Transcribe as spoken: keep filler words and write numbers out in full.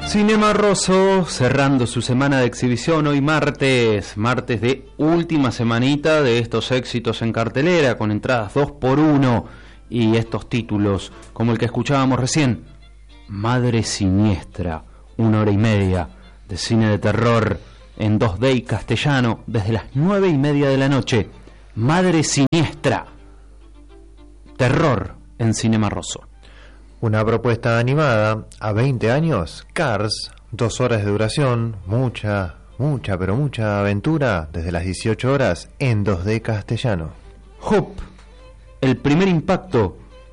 Cinema Rosso cerrando su semana de exhibición hoy martes, martes de última semanita de estos éxitos en cartelera con entradas dos por uno y estos títulos como el que escuchábamos recién, Madre Siniestra, una hora y media de cine de terror en dos D y castellano desde las nueve y media de la noche. Madre Siniestra, terror en Cinema Rosso. Una propuesta animada a veinte años, Cars, dos horas de duración, mucha, mucha, pero mucha aventura desde las dieciocho horas en dos D castellano. Hoop, el primer impacto